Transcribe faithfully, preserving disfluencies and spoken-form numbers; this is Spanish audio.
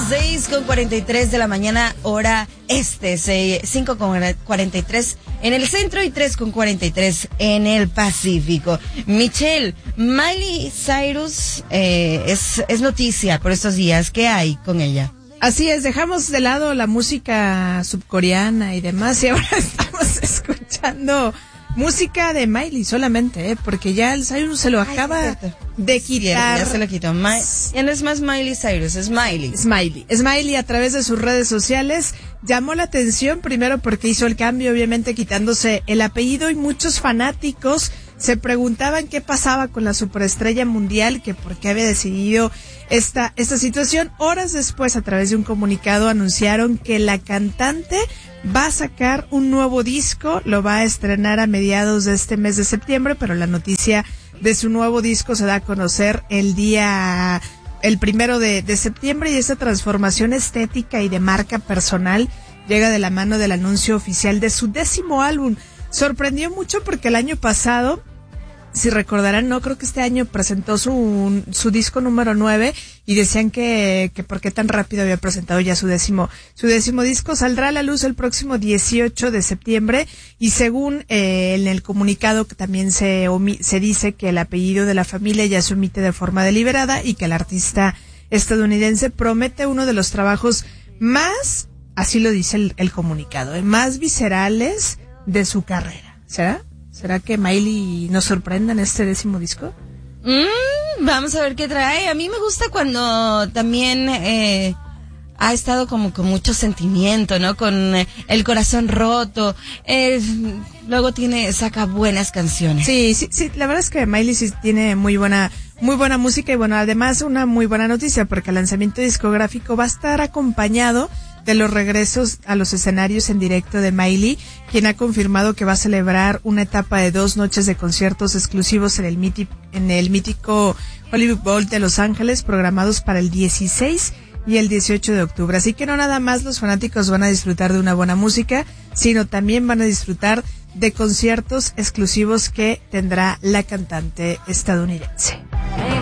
seis con cuarenta y tres de la mañana, hora este, cinco con cuarenta y tres en el centro y tres con cuarenta y tres en el Pacífico. Michelle, Miley Cyrus eh, es, es noticia por estos días. ¿Qué hay con ella? Así es, dejamos de lado la música subcoreana y demás y ahora estamos escuchando música de Miley solamente, ¿eh? Porque ya el Cyrus se lo acaba Ay, de quitar. Ya, ya se lo quitó. My, ya no es más Miley Cyrus, es Miley. Smiley. Smiley a través de sus redes sociales llamó la atención primero porque hizo el cambio, obviamente quitándose el apellido, y muchos fanáticos se preguntaban qué pasaba con la superestrella mundial, que por qué había decidido esta, esta situación. Horas después, a través de un comunicado, anunciaron que la cantante va a sacar un nuevo disco, lo va a estrenar a mediados de este mes de septiembre, pero la noticia de su nuevo disco se da a conocer el día, el primero de, de septiembre, y esta transformación estética y de marca personal llega de la mano del anuncio oficial de su décimo álbum. Sorprendió mucho porque el año pasado, si recordarán, no, creo que este año presentó su, su disco número nueve y decían que, que por qué tan rápido había presentado ya su décimo, su décimo disco. Saldrá a la luz el próximo dieciocho de septiembre y según eh, en el comunicado que también se, se dice que el apellido de la familia ya se omite de forma deliberada y que el artista estadounidense promete uno de los trabajos más, así lo dice el, el comunicado, eh, más viscerales de su carrera. ¿Será? ¿Será que Miley nos sorprenda en este décimo disco? Mm, vamos a ver qué trae. A mí me gusta cuando también eh, ha estado como con mucho sentimiento, ¿no? Con eh, el corazón roto. Eh, luego tiene, saca buenas canciones. Sí, sí, sí. La verdad es que Miley sí tiene muy buena, muy buena música y bueno, además una muy buena noticia porque el lanzamiento discográfico va a estar acompañado de los regresos a los escenarios en directo de Miley, quien ha confirmado que va a celebrar una etapa de dos noches de conciertos exclusivos en el, mítico, en el mítico Hollywood Bowl de Los Ángeles, programados para el dieciséis y el dieciocho de octubre. Así que no nada más los fanáticos van a disfrutar de una buena música, sino también van a disfrutar de conciertos exclusivos que tendrá la cantante estadounidense.